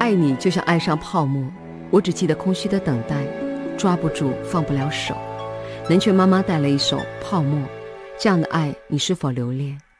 爱你就像爱上泡沫，我只记得空虚的等待，抓不住放不了手。能劝妈妈带了一首《泡沫》，这样的爱你是否留恋？